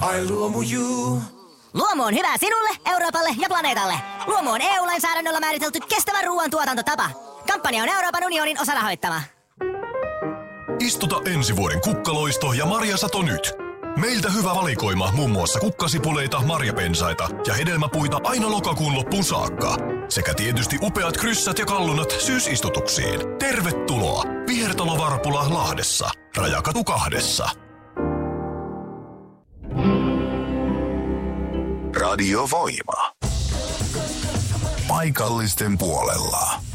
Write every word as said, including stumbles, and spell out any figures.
Ai Luomu Juu. Luomu on hyvä sinulle, Euroopalle ja planeetalle. Luomu on E U-lainsäädännöllä määritelty kestävän ruoantuotantotapa. Kampanja on Euroopan unionin osarahoittama. Istuta ensi vuoden kukkaloisto ja marjasato nyt. Meiltä hyvä valikoima muun muassa kukkasipuleita, marjapensaita ja hedelmäpuita aina lokakuun loppuun saakka. Sekä tietysti upeat kryssät ja kallunat syysistutuksiin. Tervetuloa! Vihertalo Varpula Lahdessa. Rajakatu kahdessa. Radio Voima. Paikallisten puolella.